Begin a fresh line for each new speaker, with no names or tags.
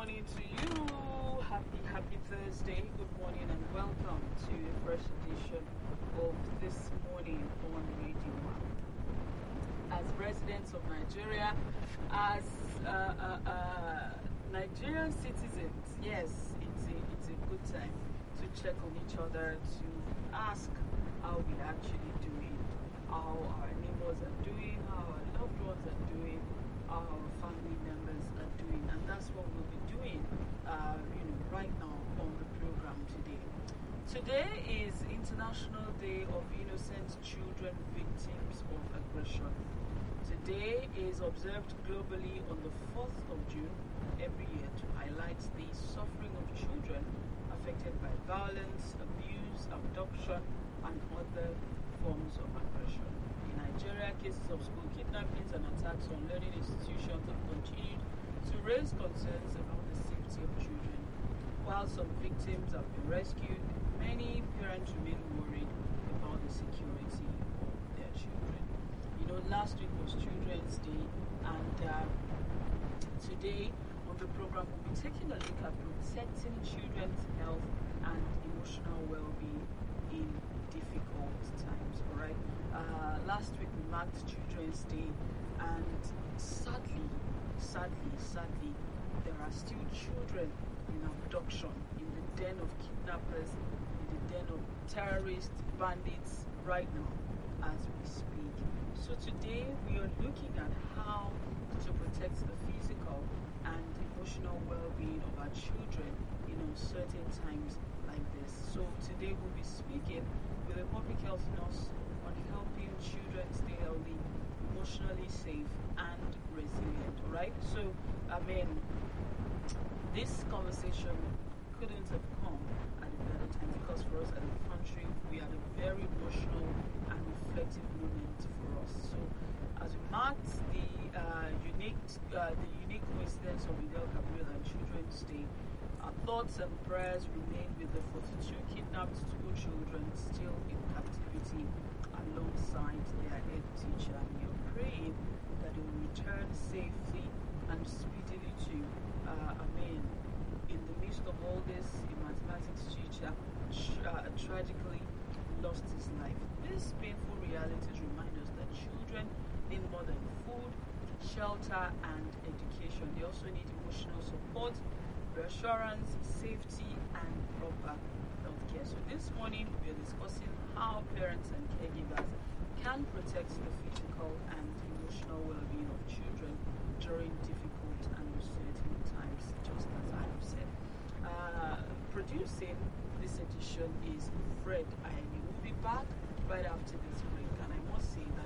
morning to you. Happy Thursday. Good morning and welcome to the first edition of This Morning on Radio 1. As residents of Nigeria, as Nigerian citizens, yes, it's a good time to check on each other, to ask how we're actually doing, how our neighbors are doing, how our loved ones are doing, how our family members are doing, and that's what we'll be doing right now on the program today. Today is International Day of Innocent Children Victims of Aggression. Today is observed globally on the 4th of June every year to highlight the suffering of children affected by violence, abuse, abduction, and other forms of aggression. In Nigeria, cases of school kidnappings and attacks on learning institutions have continued to raise concerns about the safety of children. While some victims have been rescued, many parents remain worried about the security of their children. Last week was Children's Day, and today on the program we'll be taking a look at protecting children's health and emotional well-being in difficult times. All right. Last week we marked Children's Day, and sadly, there are still children in abduction, in the den of kidnappers, in the den of terrorists, bandits right now as we speak. So today we are looking at how to protect the physical and emotional well-being of our children in uncertain times like this. So today we'll be speaking with a public health nurse on helping children stay healthy, emotionally safe, and resilient. Alright? So, this conversation couldn't have come at a better time, because for us as a country, we had a very emotional and reflective moment for us. So, as we marked the unique coincidence of Eid al-Kabir and Children's Day, our thoughts and prayers remain with the 42 kidnapped school children still in captivity alongside their head teacher. And we are praying that they will return safely and speedily to Amen. In the midst of all this, a mathematics teacher tragically lost his life. These painful realities remind us that children need more than food, shelter, and education. They also need emotional support, reassurance, safety, and proper healthcare. So this morning we are discussing how parents and caregivers can protect the physical and emotional well-being of children during difficult and uncertain times, just as I have said. Producing this edition is Fred Ayeni. We'll be back right after this break, and I must say that